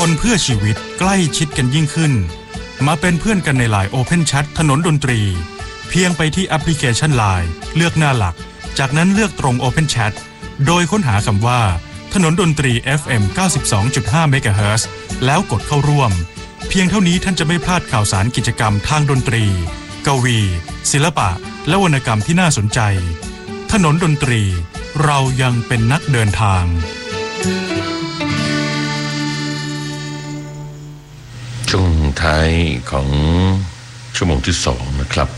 คนเพื่อชีวิตใกล้ชิดกันยิ่งขึ้นมาเป็นเพื่อนกันใน LINE Open Chat ถนนดนตรีเพียงไปที่แอปพลิเคชัน LINE เลือกหน้าหลักจากนั้นเลือกตรง Open Chat โดยค้นหาคำว่าถนนดนตรี FM 92.5 MHz แล้วกดเข้าร่วมเพียงเท่านี้ท่านจะไม่พลาดข่าวสารกิจกรรมทางดนตรีกวีศิลปะและวรรณกรรมที่น่าสนใจถนนดนตรีเรายังเป็นนักเดินทางช่วงท้ายของชั่วโมงที่2นะครับ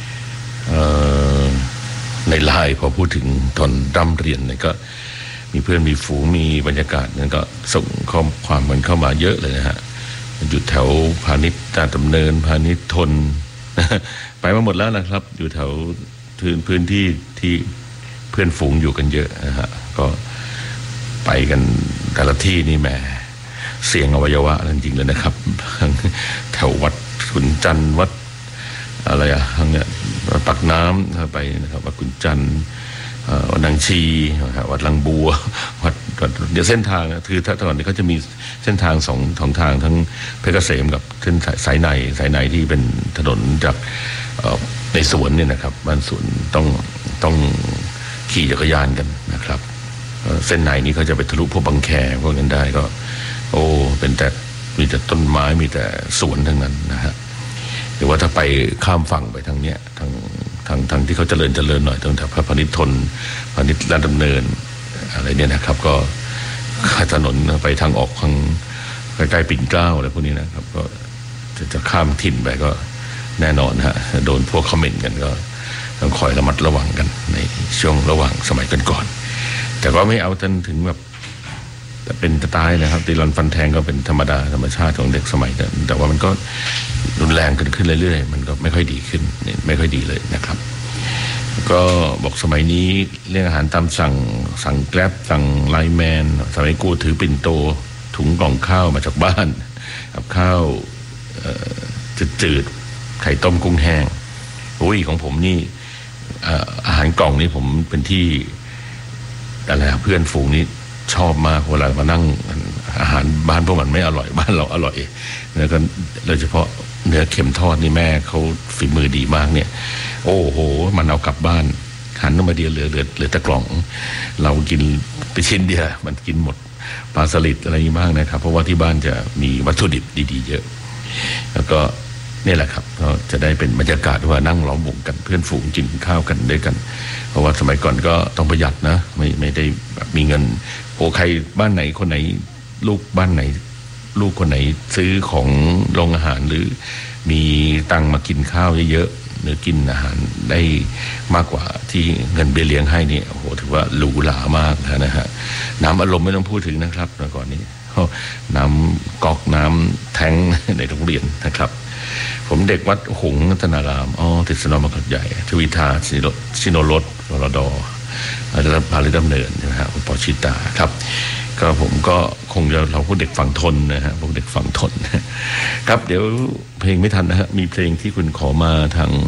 ในไลน์พอพูดถึงตอนร่ำเรียนเนี่ยก็มีเพื่อนมีฝูงมีบรรยากาศนั้นก็ส่งข้อความมันเข้ามาเยอะเลยนะฮะอยู่แถวพาณิชย์ราชดำเนินพาณิชย์ทนไปมาหมดแล้วนะครับอยู่แถวพื้นที่ที่เพื่อนฝูงอยู่กันเยอะนะฮะก็ไปกันแต่ละที่นี่แหมเสี่ยงอวัยวะจริงๆเลยนะครับแถววัดขุนจันทร์วัดอะไรทางเนี้ยปักน้ำไปนะครับวัดขุนจันทร์วัดนางชีวัดลังบัววัดเดี๋ยวเส้นทางคือถ้าตอนนี้เขาจะมีเส้นทางสองทางทั้งเพชรเกษมกับเส้นสายในที่เป็นถนนจากในสวนเนี่ยนะครับบ้านสวนต้องขี่จักรยานกันนะครับเส้นในนี้เขาจะไปทะลุพวกบางแคพวกนั้นได้ก็โอ้เป็นแต่มีแต่ต้นไม้มีแต่สวนทั้งนั้นนะฮะหรือว่าถ้าไปข้ามฝั่งไปทางเนี้ยทางที่เขาเจริญหน่อยตรงแถวพระพนิชย์ทนพนิชย์ราชดำเนินอะไรเนี่ยนะครับก็ถนนไปทางออกทางใกล้ๆปิ่นเกล้าอะไรพวกนี้นะครับก็จะข้ามถิ่นไปก็แน่นอนฮะโดนพวกคอมเมนต์กันก็ต้องคอยระมัดระวังกันในช่วงระหว่างสมัยก่อนแต่ก็ไม่เอาจนถึงแบบแต่เป็นตายนะครับตีรันฟันแทงก็เป็นธรรมดาธรรมชาติของเด็กสมัยนั้นแต่ว่ามันก็รุนแรงขึ้นเรื่อยๆมันก็ไม่ค่อยดีขึ้นไม่ค่อยดีเลยนะครับก็บอกสมัยนี้เรื่องอาหารตามสั่งแกร็บสั่งไลน์แมนสมัยกูถือปิ่นโตถุงกล่องข้าวมาจากบ้านกับข้าวจืดไข่ต้มกุ้งแห้งอุ้ยของผมนี่อาหารกล่องนี่ผมเป็นที่อะไรเพื่อนฝูงนี่ชอบมากเวลามานั่งอาหารบ้านพวกมันไม่อร่อยบ้านเราอร่อยแล้วก็โดยเฉพาะเนื้อเค็มทอดนี่แม่เขาฝีมือดีมากเนี่ยโอ้โหมันเอากลับบ้านหันออกมาเดียวเหลือแต่กล่องเรากินไปชิ้นเดียวมันกินหมดปลาสลิดอะไรมากนะครับเพราะว่าที่บ้านจะมีวัตถุดิบดีๆเยอะแล้วก็นี่แหละครับก็จะได้เป็นบรรยากาศว่านั่งล้อมวงกันเพื่อนฝูงกินข้าวกันด้วยกันเพราะว่าสมัยก่อนก็ต้องประหยัดนะไม่ได้มีเงินโอ้ใครบ้านไหนคนไหนลูกบ้านไหนลูกคนไหนซื้อของโรงอาหารหรือมีตังมากินข้าวเยอะๆหรือกินอาหารได้มากกว่าที่เงินเบี้ยเลี้ยงให้นี่โอ้โหถือว่าหรูหรามากนะฮะน้ำอารมณ์ไม่ต้องพูดถึงนะครับเมื่อก่อนนี้น้ำก๊อกน้ำแท้งในโรงเรียนนะครับผมเด็กวัดหงส์รัตนารามติดสนามขดใหญ่ทวิทาชิโนรสรดพาลิดำเนินใช่ไหมฮะคุณปอชิตาครับก็ผมก็คงจะเราพวกเด็กฝั่งทนนะฮะพวกเด็กฝั่งทนครับเดี๋ยวเพลงไม่ทันนะฮะมีเพลงที่คุณขอมาทาง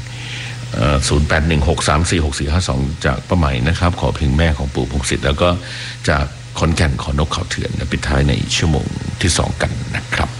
0816346452จากป้าใหม่นะครับขอเพลงแม่ของปู่พงศิษฐ์แล้วก็จากขอนแก่นขอนกเขาเถื่อนปิดท้ายในชั่วโมงที่2กันนะครับ